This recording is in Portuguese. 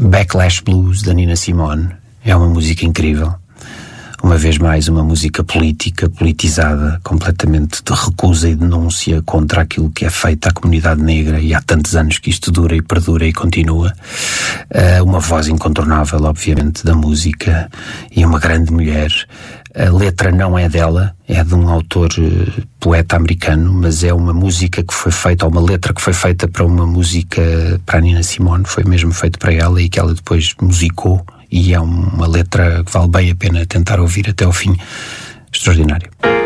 Backlash Blues, da Nina Simone. É uma música incrível. Uma vez mais, uma música política, politizada, completamente de recusa e denúncia contra aquilo que é feito à comunidade negra, e há tantos anos que isto dura e perdura e continua. Uma voz incontornável, obviamente, da música, e uma grande mulher. A letra não é dela, é de um autor, poeta americano, mas é uma música que foi feita, ou uma letra que foi feita para uma música para a Nina Simone, foi mesmo feito para ela e que ela depois musicou, e é uma letra que vale bem a pena tentar ouvir até ao fim. Extraordinário.